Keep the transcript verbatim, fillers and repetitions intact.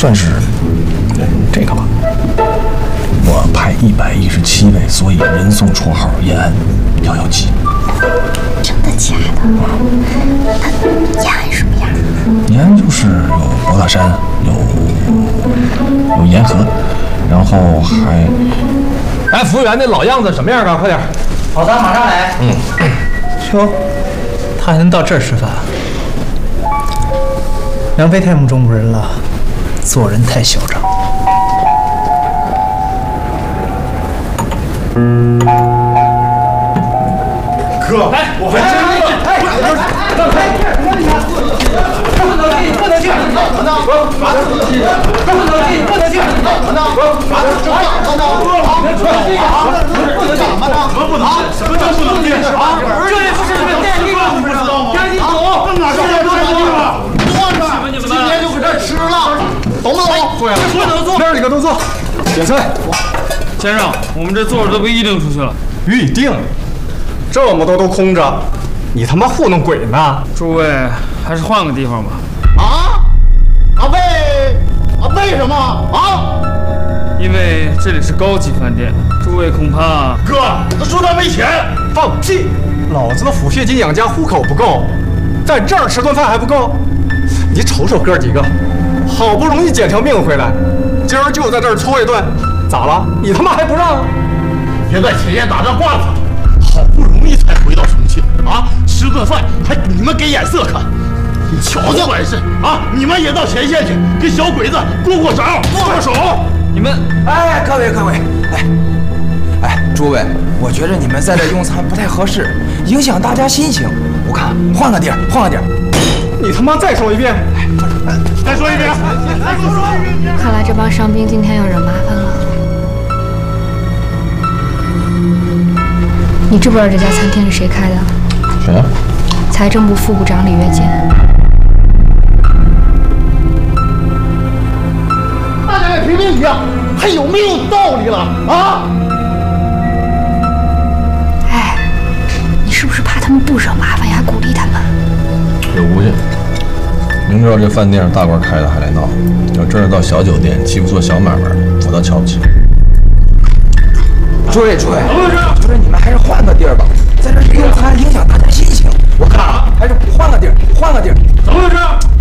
算是这个吧。我排一百一十七位，所以人送绰号延安幺幺七。 真的假的？那延安什么样？ 延安就是有博大山，有有沿河，然后还……哎，服务员，那老样子什么样啊？快点！ 好的，马上来。 嗯。 哟，他还能到这儿吃饭？杨飞太目中无人了，做人太嚣张。 哥，哎，我还真饿。哎，让开！不能进，不能进！等等，不能进，不能进，不能进！等等，不能进，等等，不能进，不能进，怎么不能？什么叫不能进？啊，这也不是你们店里的，不知道吗？赶紧走！哪是我们店里了？坐着，今天就搁这吃了，懂不懂？坐下，不能坐。 哥几个都坐，点菜。 先生，我们这座儿都被预定出去了。 预定？这么多都空着，你他妈糊弄鬼呢？ 诸位，还是换个地方吧。 啊？啊为啊为什么啊？ 因为这里是高级饭店，诸位恐怕…… 哥，他说他没钱， 放屁！老子的抚恤金养家糊口不够，在这儿吃顿饭还不够？你瞅瞅哥几个，好不容易捡条命回来，今儿就在这儿搓一顿，咋了？你他妈还不让？ 别在前线打这挂子，好不容易才回到重庆啊，吃顿饭还你们给眼色看。你瞧这管事啊！你们也到前线去，给小鬼子过过招，过过手。 你们， 哎，各位各位，哎，哎，诸位，我觉着你们在这用餐不太合适，影响大家心情。我看换个地儿，换个地儿。 你他妈再说一遍！ 再说一遍！再说一遍！ 看来这帮伤兵今天要惹麻烦了。你知不知道这家餐厅是谁开的？ 谁呀？ 财政部副部长李月坚。 大家也评评理啊，还有没有道理了啊？ 哎，你是不是怕他们不惹麻烦，还鼓励他们？ 有骨气，明知道这饭店是大官开的还来闹，要真是到小酒店欺负做小买卖，我倒瞧不起。 诸位诸位，我觉得你们还是换个地儿吧，在这用餐影响大家心情。我看啊，还是换个地儿，换个地儿。 怎么回事？